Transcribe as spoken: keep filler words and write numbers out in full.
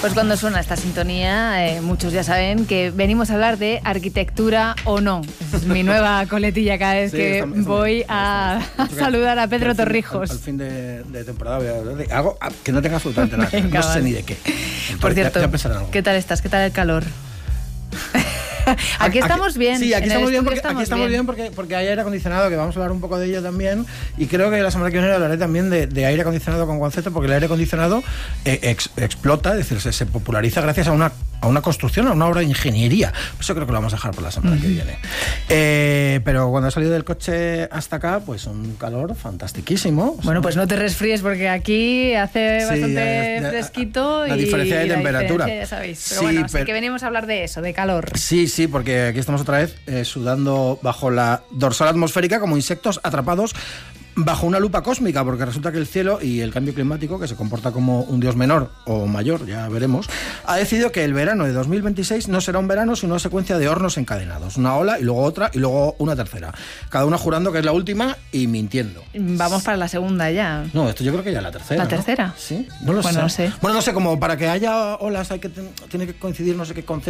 Pues cuando suena esta sintonía, eh, muchos ya saben que venimos a hablar de arquitectura o no. Es mi nueva coletilla cada vez sí, que está, está voy bien, a, a saludar a Pedro al Torrijos. Fin, al, al fin de, de temporada voy a hablar de algo que no tenga absolutamente nada. Venga, no sé vale. ni de qué. Entonces, Por cierto, ya, ya ¿qué tal estás? ¿Qué tal el calor? Aquí estamos aquí, bien. Sí, aquí estamos bien porque, estamos aquí estamos bien, bien porque, porque hay aire acondicionado, que vamos a hablar un poco de ello también. Y creo que la semana que viene hablaré también de, de aire acondicionado con concepto, porque el aire acondicionado eh, ex, explota, es decir, se, se populariza gracias a una, a una construcción, a una obra de ingeniería. Por eso creo que lo vamos a dejar por la semana uh-huh. que viene. Eh, pero cuando he salido del coche hasta acá, pues un calor fantastiquísimo. Bueno, pues no te resfríes porque aquí hace sí, bastante ya, ya, fresquito. La y diferencia de la temperatura. Diferencia, ya sabéis. Pero sí, bueno, así pero... que venimos a hablar de eso, de calor. Sí, sí, porque aquí estamos otra vez eh, sudando bajo la dorsal atmosférica como insectos atrapados bajo una lupa cósmica, porque resulta que el cielo y el cambio climático, que se comporta como un dios menor o mayor, ya veremos, ha decidido que el verano de dos mil veintiséis no será un verano, sino una secuencia de hornos encadenados. Una ola y luego otra y luego una tercera. Cada una jurando que es la última y mintiendo. Vamos para la segunda ya. No, esto yo creo que ya es la tercera. ¿La tercera? ¿No? Sí, no lo bueno, sé. No sé. Bueno, no sé, como para que haya olas hay que tiene que coincidir no sé qué concepto.